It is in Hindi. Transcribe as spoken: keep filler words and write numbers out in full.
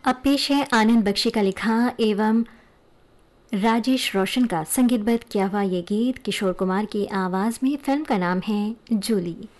अब पेश है आनंद बख्शी का लिखा एवं राजेश रोशन का संगीतबद्ध किया हुआ ये गीत किशोर कुमार की आवाज में। फिल्म का नाम है जूली।